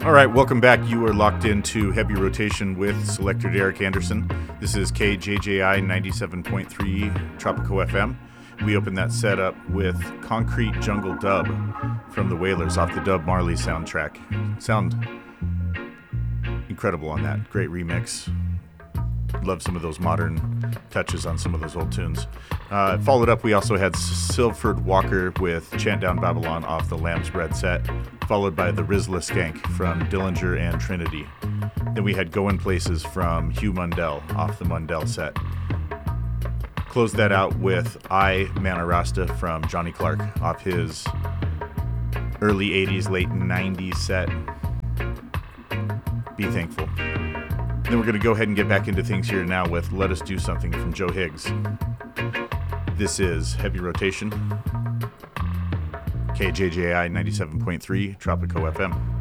All right, welcome back. You are locked into Heavy Rotation with Selector Derek Anderson. This is KJJI 97.3 Tropico FM. We opened that set up with Concrete Jungle Dub from the Wailers off the Dub Marley soundtrack. Sound incredible on that. Great remix. Love some of those modern touches on some of those old tunes. Followed up, we also had Silford Walker with Chant Down Babylon off the Lamb's Bread set, followed by the Rizla Skank from Dillinger and Trinity. Then we had Goin' Places from Hugh Mundell off the Mundell set. Closed that out with I Manna Rasta from Johnny Clark off his early 80s, late 90s set, Be Thankful. Then we're going to go ahead and get back into things here now with Let Us Do Something from Joe Higgs. This is Heavy Rotation, KJJI 97.3 Tropico FM.